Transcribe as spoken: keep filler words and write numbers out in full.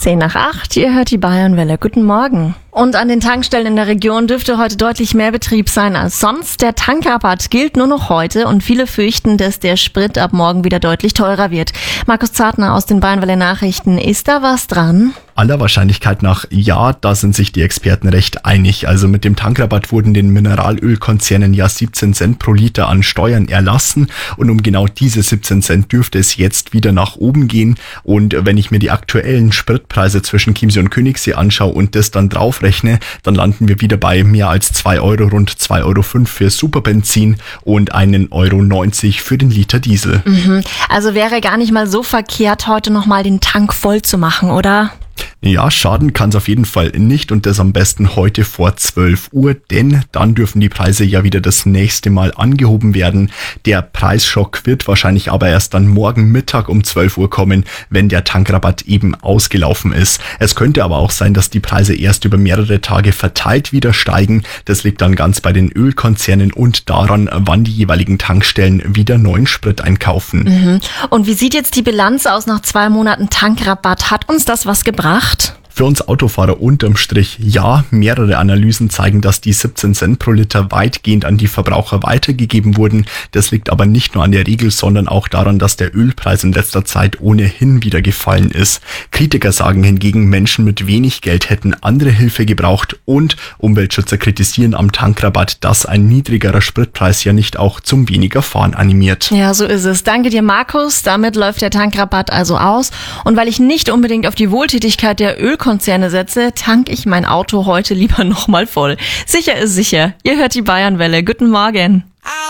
Zehn nach acht, ihr hört die Bayernwelle. Guten Morgen. Und an den Tankstellen in der Region dürfte heute deutlich mehr Betrieb sein als sonst. Der Tankrabatt gilt nur noch heute und viele fürchten, dass der Sprit ab morgen wieder deutlich teurer wird. Markus Zartner aus den Bayernwelle Nachrichten, ist da was dran? Aller Wahrscheinlichkeit nach ja, da sind sich die Experten recht einig. Also mit dem Tankrabatt wurden den Mineralölkonzernen ja siebzehn Cent pro Liter an Steuern erlassen und um genau diese siebzehn Cent dürfte es jetzt wieder nach oben gehen. Und wenn ich mir die aktuellen Spritpreise zwischen Chiemsee und Königssee anschaue und das dann draufrechne, dann landen wir wieder bei mehr als zwei Euro, rund zwei Euro fünf für Superbenzin und einen Euro neunzig für den Liter Diesel. Mhm. Also wäre gar nicht mal so verkehrt, heute nochmal den Tank voll zu machen, oder? Ja, schaden kann es auf jeden Fall nicht und das am besten heute vor zwölf Uhr, denn dann dürfen die Preise ja wieder das nächste Mal angehoben werden. Der Preisschock wird wahrscheinlich aber erst dann morgen Mittag um zwölf Uhr kommen, wenn der Tankrabatt eben ausgelaufen ist. Es könnte aber auch sein, dass die Preise erst über mehrere Tage verteilt wieder steigen. Das liegt dann ganz bei den Ölkonzernen und daran, wann die jeweiligen Tankstellen wieder neuen Sprit einkaufen. Mhm. Und wie sieht jetzt die Bilanz aus nach zwei Monaten Tankrabatt? Hat uns das was gebracht? Für uns Autofahrer unterm Strich ja. Mehrere Analysen zeigen, dass die siebzehn Cent pro Liter weitgehend an die Verbraucher weitergegeben wurden. Das liegt aber nicht nur an der Regel, sondern auch daran, dass der Ölpreis in letzter Zeit ohnehin wieder gefallen ist. Kritiker sagen hingegen, Menschen mit wenig Geld hätten andere Hilfe gebraucht und Umweltschützer kritisieren am Tankrabatt, dass ein niedrigerer Spritpreis ja nicht auch zum weniger Fahren animiert. Ja, so ist es. Danke dir, Markus. Damit läuft der Tankrabatt also aus. Und weil ich nicht unbedingt auf die Wohltätigkeit der Ölkonzerne setze, tank ich mein Auto heute lieber nochmal voll. Sicher ist sicher. Ihr hört die Bayernwelle. Guten Morgen.